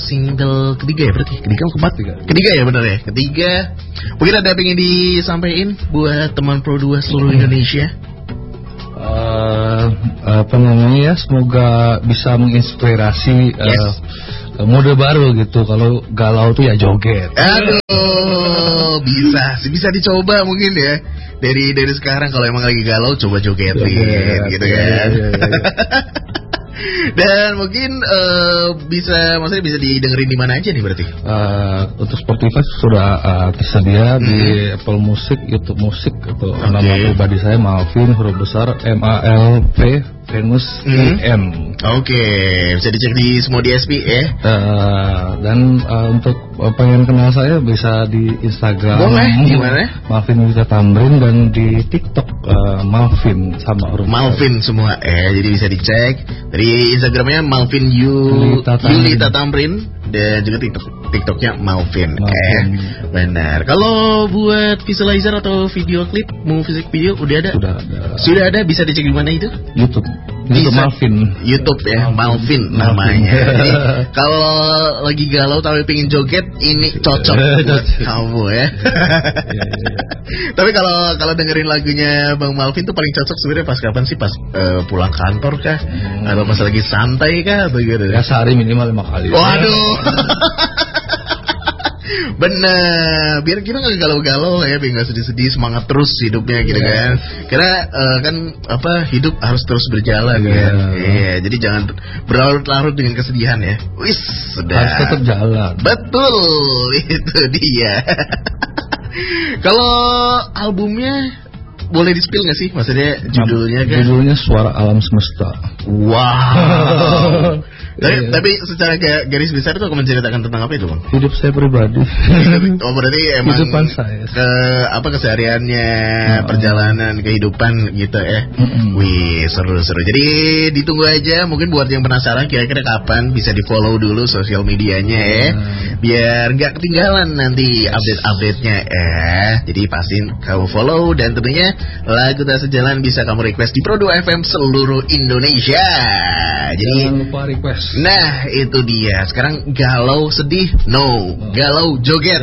single ketiga ya berarti? Ketiga atau keempat? Ketiga ya benar ya? Ketiga. Mungkin ada pengen disampaikan buat teman Pro 2 seluruh Indonesia? Semoga bisa menginspirasi mode baru gitu. Kalau galau tuh ya joget. Aduh, bisa dicoba mungkin ya. Dari sekarang kalau emang lagi galau coba jogetin gitu kan. Dan mungkin maksudnya bisa didengerin di mana aja nih berarti? Untuk Spotify sudah tersedia di Apple Music, YouTube Music atau nama pribadi saya Malvin huruf besar MALV Venus IN. Oke, bisa dicek di semua DSP ya. Dan untuk pengen kenal saya bisa di Instagram. Boleh, gimana? Malvin Yulita Tamrin, dan di TikTok Malvin sama huruf Malvin semua jadi bisa dicek dari Instagramnya Malvin Yulita Tamrin dan juga TikToknya Malvin. Benar. Kalau buat visualizer atau video klip, mau musik video udah ada? Sudah ada. Bisa dicek di mana itu? YouTube Malvin. YouTube ya, Malvin namanya. Jadi kalau lagi galau tapi pengen joget, ini cocok buat kamu ya. Tapi kalau dengerin lagunya Bang Malvin tuh paling cocok sebenarnya pas kapan sih? Pas pulang kantor kah? Atau pas lagi santai kah? Atau gitu? Ya sehari minimal 5 kali. Waduh. Bener, biar kita nggak galau-galau ya, biar nggak sedih-sedih, semangat terus hidupnya gitu kan. Karena kan hidup harus terus berjalan kan. Jadi jangan berlarut-larut dengan kesedihan ya. Wis, sudah. Harus tetap jalan. Betul, itu dia. Kalau albumnya boleh di-spill nggak sih? Maksudnya judulnya kan? Judulnya Suara Alam Semesta. Wow. Tapi secara garis besar itu menceritakan tentang apa itu, Bang? Hidup saya pribadi. Oh, berarti emang kehidupan saya. Kesehariannya, perjalanan kehidupan gitu ya. Wih, seru-seru. Jadi ditunggu aja, mungkin buat yang penasaran kira-kira kapan bisa di-follow dulu sosial medianya ya. Biar nggak ketinggalan nanti update-update-nya ya. Jadi pastiin kamu follow, dan tentunya lagu Tak Sejalan bisa kamu request di Pro 2 FM seluruh Indonesia. Jadi jangan lupa request. Nah, itu dia. Sekarang galau sedih, no. Galau joget.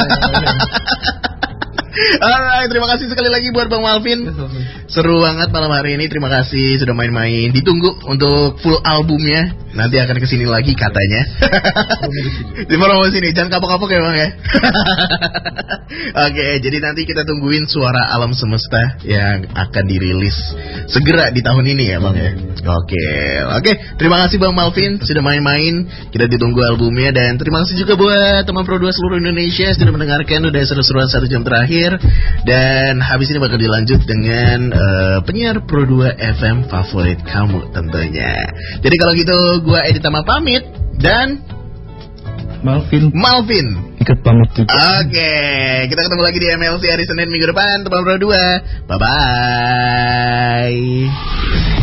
Alright, terima kasih sekali lagi buat Bang Malvin. Seru banget malam hari ini. Terima kasih sudah main-main. Ditunggu untuk full albumnya. Nanti akan kesini lagi katanya. Di promosi sini, jangan kapok-kapok ya Bang ya. Oke, jadi nanti kita tungguin Suara Alam Semesta yang akan dirilis segera di tahun ini ya Bang ya. Oke, terima kasih Bang Malvin sudah main-main. Kita ditunggu albumnya, dan terima kasih juga buat teman Pro 2 seluruh Indonesia sudah mendengarkan. Udah seru-seruan 1 jam terakhir, dan habis ini bakal dilanjut dengan penyiar Pro 2 FM favorit kamu tentunya. Jadi kalau gitu, gua Edi Tama pamit, dan Malvin ikut pamit juga. Oke, kita ketemu lagi di MLC hari Senin minggu depan, teman Pro 2. Bye-bye.